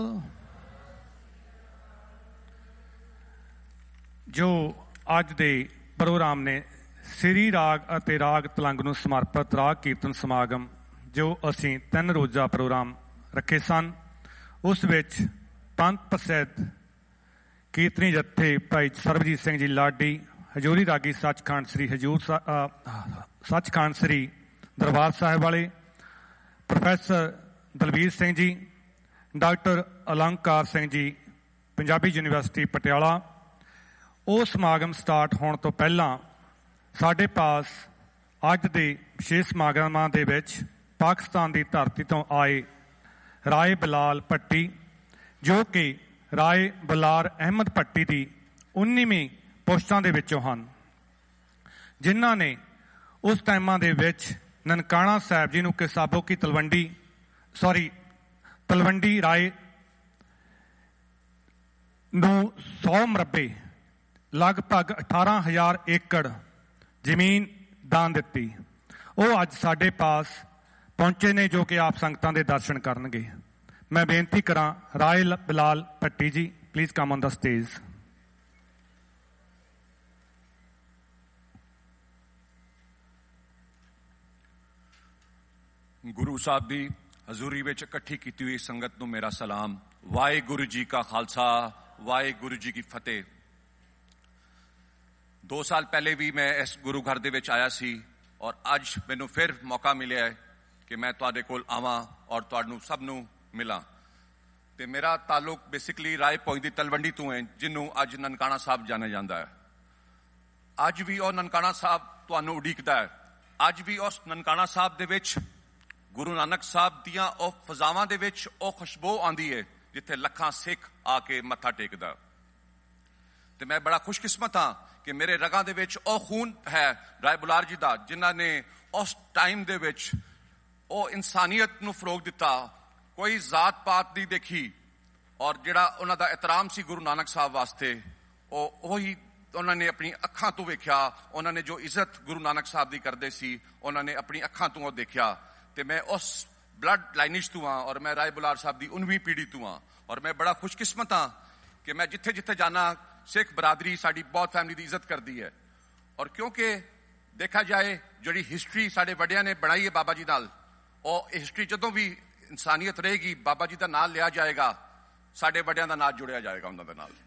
ਜੋ ਅੱਜ ਦੇ ਪ੍ਰੋਗਰਾਮ ਨੇ ਸ੍ਰੀ ਰਾਗ ਅਤੇ ਰਾਗ ਤਲੰਗ ਨੂੰ ਸਮਰਪਿਤ ਰਾਗ ਕੀਰਤਨ ਸਮਾਗਮ ਜੋ ਅਸੀਂ 3 ਰੋਜ਼ਾ ਪ੍ਰੋਗਰਾਮ ਰੱਖੇ ਸਨ, ਉਸ ਵਿੱਚ ਪੰਥ ਪ੍ਰਸਿੱਧ ਕੀਰਤਨੀ ਜੱਥੇ ਭਾਈ ਸਰਬਜੀਤ ਸਿੰਘ ਜੀ ਲਾਡੀ, ਹਜ਼ੂਰੀ ਰਾਗੀ ਸੱਚਖੰਡ ਸ੍ਰੀ ਸੱਚਖੰਡ ਸ੍ਰੀ ਦਰਬਾਰ ਸਾਹਿਬ ਵਾਲੇ, ਪ੍ਰੋਫੈਸਰ ਦਲਵੀਰ ਸਿੰਘ ਜੀ, ਡਾਕਟਰ ਅਲੰਕਾਰ ਸਿੰਘ ਜੀ, ਪੰਜਾਬੀ ਯੂਨੀਵਰਸਿਟੀ ਪਟਿਆਲਾ। ਉਹ ਸਮਾਗਮ ਸਟਾਰਟ ਹੋਣ ਤੋਂ ਪਹਿਲਾਂ ਸਾਡੇ ਪਾਸ ਅੱਜ ਦੇ ਵਿਸ਼ੇਸ਼ ਸਮਾਗਮਾਂ ਦੇ ਵਿੱਚ ਪਾਕਿਸਤਾਨ ਦੀ ਧਰਤੀ ਤੋਂ ਆਏ ਰਾਏ ਬਿਲਾਲ ਭੱਟੀ, ਜੋ ਕਿ ਰਾਏ ਬਲਾਰ ਅਹਿਮਦ ਭੱਟੀ ਦੀ 19ਵੀਂ ਪੁਸ਼ਤਾਂ ਦੇ ਵਿੱਚੋਂ ਹਨ, ਜਿਨ੍ਹਾਂ ਨੇ ਉਸ ਟਾਈਮਾਂ ਦੇ ਵਿੱਚ ਨਨਕਾਣਾ ਸਾਹਿਬ ਜੀ ਨੂੰ ਕਿਸਾਬੋ ਕੀ ਤਲਵੰਡੀ ਰਾਏ ਨੂੰ 100 ਮਰਬੇ ਲਗਭਗ 18,000 ਏਕੜ ਜ਼ਮੀਨ ਦਾਨ ਦਿੱਤੀ। ਉਹ ਅੱਜ ਸਾਡੇ ਪਾਸ ਪਹੁੰਚੇ ਨੇ, ਜੋ ਕਿ ਆਪ ਸੰਗਤਾਂ ਦੇ ਦਰਸ਼ਨ ਕਰਨਗੇ। ਮੈਂ ਬੇਨਤੀ ਕਰਾਂ, ਰਾਏ ਬਿਲਾਲ ਭੱਟੀ ਜੀ, please come on the stage. Guru Sahib ਦੀ ਹਜ਼ੂਰੀ ਵਿੱਚ ਇਕੱਠੀ ਕੀਤੀ ਹੋਈ ਸੰਗਤ ਨੂੰ ਮੇਰਾ ਸਲਾਮ। ਵਾਹਿਗੁਰੂ ਜੀ ਕਾ ਖਾਲਸਾ, ਵਾਹਿਗੁਰੂ ਜੀ ਕੀ ਫਤਿਹ। 2 ਸਾਲ ਪਹਿਲੇ ਵੀ ਮੈਂ ਇਸ ਗੁਰੂ ਘਰ ਦੇ ਵਿੱਚ ਆਇਆ ਸੀ, ਔਰ ਅੱਜ ਮੈਨੂੰ ਫਿਰ ਮੌਕਾ ਮਿਲਿਆ ਹੈ ਕਿ ਮੈਂ ਤੁਹਾਡੇ ਕੋਲ ਆਵਾਂ ਔਰ ਤੁਹਾਨੂੰ ਸਭ ਨੂੰ ਮਿਲਾਂ। ਤੇ ਮੇਰਾ ਤਾਲੁਕ ਬੇਸਿਕਲੀ ਰਾਏ ਭੋਇ ਦੀ ਤਲਵੰਡੀ ਤੋਂ ਹੈ, ਜਿਹਨੂੰ ਅੱਜ ਨਨਕਾਣਾ ਸਾਹਿਬ ਜਾਣਿਆ ਜਾਂਦਾ ਹੈ। ਅੱਜ ਵੀ ਉਹ ਨਨਕਾਣਾ ਸਾਹਿਬ ਤੁਹਾਨੂੰ ਉਡੀਕਦਾ ਹੈ। ਅੱਜ ਵੀ ਉਸ ਨਨਕਾਣਾ ਸਾਹਿਬ ਦੇ ਵਿੱਚ ਗੁਰੂ ਨਾਨਕ ਸਾਹਿਬ ਦੀਆਂ ਉਹ ਫਜ਼ਾਵਾਂ ਦੇ ਵਿੱਚ ਉਹ ਖੁਸ਼ਬੂ ਆਉਂਦੀ ਹੈ, ਜਿੱਥੇ ਲੱਖਾਂ ਸਿੱਖ ਆ ਕੇ ਮੱਥਾ ਟੇਕਦਾ। ਤੇ ਮੈਂ ਬੜਾ ਖੁਸ਼ਕਿਸਮਤ ਹਾਂ ਕਿ ਮੇਰੇ ਰਗਾਂ ਦੇ ਵਿੱਚ ਉਹ ਖੂਨ ਹੈ ਰਾਏ ਬੁਲਾਰ ਜੀ ਦਾ, ਜਿਨ੍ਹਾਂ ਨੇ ਉਸ ਟਾਈਮ ਦੇ ਵਿੱਚ ਉਹ ਇਨਸਾਨੀਅਤ ਨੂੰ ਫਰੋਗ ਦਿੱਤਾ, ਕੋਈ ਜ਼ਾਤ ਪਾਤ ਨਹੀਂ ਦੇਖੀ, ਔਰ ਜਿਹੜਾ ਉਹਨਾਂ ਦਾ ਇਤਰਾਮ ਸੀ ਗੁਰੂ ਨਾਨਕ ਸਾਹਿਬ ਵਾਸਤੇ, ਉਹੀ ਉਹਨਾਂ ਨੇ ਆਪਣੀ ਅੱਖਾਂ ਤੋਂ ਵੇਖਿਆ। ਉਹਨਾਂ ਨੇ ਜੋ ਇੱਜ਼ਤ ਗੁਰੂ ਨਾਨਕ ਸਾਹਿਬ ਦੀ ਕਰਦੇ ਸੀ, ਉਹਨਾਂ ਨੇ ਆਪਣੀ ਅੱਖਾਂ ਤੋਂ ਉਹ ਦੇਖਿਆ। ਤੇ ਮੈਂ ਉਸ ਬਲੱਡ ਲਾਈਨੇਜ ਤੋਂ ਹਾਂ, ਔਰ ਮੈਂ ਰਾਏ ਬੁਲਾਰ ਸਾਹਿਬ ਦੀ 19ਵੀਂ ਪੀੜ੍ਹੀ ਤੋਂ ਹਾਂ, ਔਰ ਮੈਂ ਬੜਾ ਖੁਸ਼ਕਿਸਮਤ ਹਾਂ ਕਿ ਮੈਂ ਜਿੱਥੇ ਜਿੱਥੇ ਜਾਣਾ, ਸਿੱਖ ਬਰਾਦਰੀ ਸਾਡੀ ਬਹੁਤ ਫੈਮਿਲੀ ਦੀ ਇੱਜ਼ਤ ਕਰਦੀ ਹੈ। ਔਰ ਕਿਉਂਕਿ ਦੇਖਿਆ ਜਾਏ, ਜਿਹੜੀ ਹਿਸਟਰੀ ਸਾਡੇ ਵੱਡਿਆਂ ਨੇ ਬਣਾਈ ਹੈ ਬਾਬਾ ਜੀ ਨਾਲ, ਉਹ ਹਿਸਟਰੀ ਜਦੋਂ ਵੀ ਇਨਸਾਨੀਅਤ ਰਹੇਗੀ, ਬਾਬਾ ਜੀ ਦਾ ਨਾਮ ਲਿਆ ਜਾਏਗਾ, ਸਾਡੇ ਵੱਡਿਆਂ ਦਾ ਨਾਮ ਜੁੜਿਆ ਜਾਏਗਾ ਉਹਨਾਂ ਦੇ ਨਾਲ।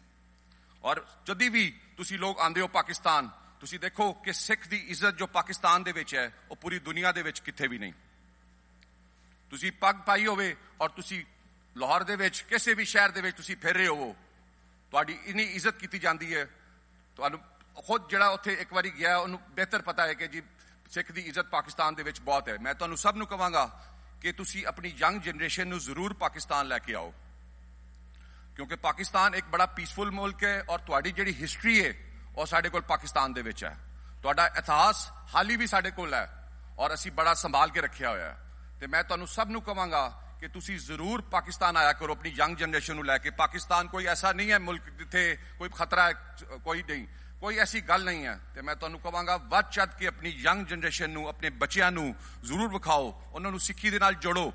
ਔਰ ਜਦੋਂ ਵੀ ਤੁਸੀਂ ਲੋਕ ਆਉਂਦੇ ਹੋ ਪਾਕਿਸਤਾਨ, ਤੁਸੀਂ ਦੇਖੋ ਕਿ ਸਿੱਖ ਦੀ ਇੱਜ਼ਤ ਜੋ ਪਾਕਿਸਤਾਨ ਦੇ ਵਿੱਚ ਹੈ, ਉਹ ਪੂਰੀ ਦੁਨੀਆ ਦੇ ਵਿੱਚ ਕਿਤੇ ਵੀ ਨਹੀਂ। ਤੁਸੀਂ ਪੱਗ ਪਾਈ ਹੋਵੇ ਔਰ ਤੁਸੀਂ ਲਾਹੌਰ ਦੇ ਵਿੱਚ ਕਿਸੇ ਵੀ ਸ਼ਹਿਰ ਦੇ ਵਿੱਚ ਤੁਸੀਂ ਫਿਰ ਰਹੇ ਹੋਵੋ, ਤੁਹਾਡੀ ਇੰਨੀ ਇੱਜ਼ਤ ਕੀਤੀ ਜਾਂਦੀ ਹੈ। ਤੁਹਾਨੂੰ ਖੁਦ ਜਿਹੜਾ ਉੱਥੇ ਇੱਕ ਵਾਰੀ ਗਿਆ, ਉਹਨੂੰ ਬਿਹਤਰ ਪਤਾ ਹੈ ਕਿ ਜੀ ਸਿੱਖ ਦੀ ਇੱਜ਼ਤ ਪਾਕਿਸਤਾਨ ਦੇ ਵਿੱਚ ਬਹੁਤ ਹੈ। ਮੈਂ ਤੁਹਾਨੂੰ ਸਭ ਨੂੰ ਕਹਾਂਗਾ ਕਿ ਤੁਸੀਂ ਆਪਣੀ ਯੰਗ ਜਨਰੇਸ਼ਨ ਨੂੰ ਜ਼ਰੂਰ ਪਾਕਿਸਤਾਨ ਲੈ ਕੇ ਆਓ, ਕਿਉਂਕਿ ਪਾਕਿਸਤਾਨ ਇੱਕ ਬੜਾ ਪੀਸਫੁਲ ਮੁਲਕ ਹੈ, ਔਰ ਤੁਹਾਡੀ ਜਿਹੜੀ ਹਿਸਟਰੀ ਹੈ ਉਹ ਸਾਡੇ ਕੋਲ ਪਾਕਿਸਤਾਨ ਦੇ ਵਿੱਚ ਹੈ। ਤੁਹਾਡਾ ਇਤਿਹਾਸ ਹਾਲੀ ਵੀ ਸਾਡੇ ਕੋਲ ਹੈ, ਔਰ ਅਸੀਂ ਬੜਾ ਸੰਭਾਲ ਕੇ ਰੱਖਿਆ ਹੋਇਆ ਹੈ। ਤੇ ਮੈਂ ਤੁਹਾਨੂੰ ਸਭ ਨੂੰ ਕਹਾਂਗਾ ਕਿ ਤੁਸੀਂ ਜ਼ਰੂਰ ਪਾਕਿਸਤਾਨ ਆਇਆ ਕਰੋ ਆਪਣੀ ਯੰਗ ਜਨਰੇਸ਼ਨ ਨੂੰ ਲੈ ਕੇ। ਪਾਕਿਸਤਾਨ ਕੋਈ ਐਸਾ ਨਹੀਂ ਹੈ ਮੁਲਕ ਜਿੱਥੇ ਕੋਈ ਖਤਰਾ ਹੈ, ਕੋਈ ਨਹੀਂ, ਕੋਈ ਐਸੀ ਗੱਲ ਨਹੀਂ ਹੈ। ਤੇ ਮੈਂ ਤੁਹਾਨੂੰ ਕਹਾਂਗਾ, ਵੱਧ ਚੜ੍ਹ ਕੇ ਆਪਣੀ ਯੰਗ ਜਨਰੇਸ਼ਨ ਨੂੰ, ਆਪਣੇ ਬੱਚਿਆਂ ਨੂੰ ਜ਼ਰੂਰ ਵਿਖਾਓ, ਉਹਨਾਂ ਨੂੰ ਸਿੱਖੀ ਦੇ ਨਾਲ ਜੋੜੋ,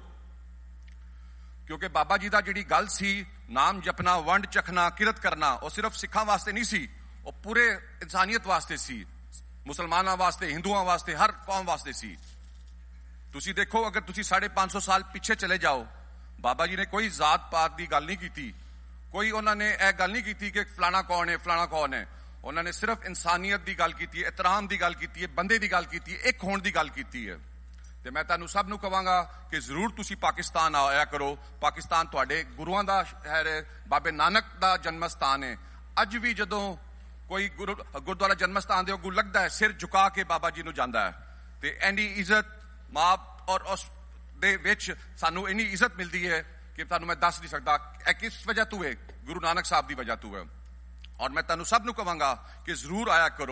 ਕਿਉਂਕਿ ਬਾਬਾ ਜੀ ਦਾ ਜਿਹੜੀ ਗੱਲ ਸੀ, ਨਾਮ ਜਪਣਾ, ਵੰਡ ਚਖਣਾ, ਕਿਰਤ ਕਰਨਾ, ਉਹ ਸਿਰਫ ਸਿੱਖਾਂ ਵਾਸਤੇ ਨਹੀਂ ਸੀ, ਉਹ ਪੂਰੇ ਇਨਸਾਨੀਅਤ ਵਾਸਤੇ ਸੀ, ਮੁਸਲਮਾਨਾਂ ਵਾਸਤੇ, ਹਿੰਦੂਆਂ ਵਾਸਤੇ, ਹਰ ਕੌਮ ਵਾਸਤੇ ਸੀ। ਤੁਸੀਂ ਦੇਖੋ, ਅਗਰ ਤੁਸੀਂ 550 ਸਾਲ ਪਿੱਛੇ ਚਲੇ ਜਾਓ, ਬਾਬਾ ਜੀ ਨੇ ਕੋਈ ਜ਼ਾਤ ਪਾਤ ਦੀ ਗੱਲ ਨਹੀਂ ਕੀਤੀ, ਕੋਈ ਉਹਨਾਂ ਨੇ ਇਹ ਗੱਲ ਨਹੀਂ ਕੀਤੀ ਕਿ ਫਲਾਣਾ ਕੌਣ ਹੈ, ਫਲਾਣਾ ਕੌਣ ਹੈ। ਉਹਨਾਂ ਨੇ ਸਿਰਫ ਇਨਸਾਨੀਅਤ ਦੀ ਗੱਲ ਕੀਤੀ ਹੈ, ਇਤਰਾਮ ਦੀ ਗੱਲ ਕੀਤੀ ਹੈ, ਬੰਦੇ ਦੀ ਗੱਲ ਕੀਤੀ ਹੈ, ਇੱਕ ਹੋਣ ਦੀ ਗੱਲ ਕੀਤੀ ਹੈ। ਤੇ ਮੈਂ ਤੁਹਾਨੂੰ ਸਭ ਨੂੰ ਕਹਾਂਗਾ ਕਿ ਜ਼ਰੂਰ ਤੁਸੀਂ ਪਾਕਿਸਤਾਨ ਆਇਆ ਕਰੋ। ਪਾਕਿਸਤਾਨ ਤੁਹਾਡੇ ਗੁਰੂਆਂ ਦਾ ਸ਼ਹਿਰ ਹੈ, ਬਾਬੇ ਨਾਨਕ ਦਾ ਜਨਮ ਸਥਾਨ ਹੈ। ਅੱਜ ਵੀ ਜਦੋਂ ਕੋਈ ਗੁਰਦੁਆਰਾ ਜਨਮ ਸਥਾਨ ਦੇ ਅੱਗੋਂ ਲੱਗਦਾ ਹੈ, ਸਿਰ ਝੁਕਾ ਕੇ ਬਾਬਾ ਜੀ ਨੂੰ ਜਾਂਦਾ ਹੈ। ਤੇ ਇੰਨੀ ਇੱਜ਼ਤ ਮਾਂ ਔਰ ਉਸ ਦੇ ਵਿੱਚ ਸਾਨੂੰ ਇੰਨੀ ਇੱਜ਼ਤ ਮਿਲਦੀ ਹੈ ਕਿ ਤੁਹਾਨੂੰ ਮੈਂ ਦੱਸ ਨਹੀਂ ਸਕਦਾ। ਇਹ ਕਿਸ ਵਜ੍ਹਾ ਤੋਂ ਹੈ? ਗੁਰੂ ਨਾਨਕ ਸਾਹਿਬ ਦੀ ਵਜ੍ਹਾ ਤੋਂ ਹੈ। ਔਰ ਮੈਂ ਤੁਹਾਨੂੰ ਸਭ ਨੂੰ ਕਹਾਂਗਾ ਕਿ ਜ਼ਰੂਰ ਆਇਆ ਕਰੋ।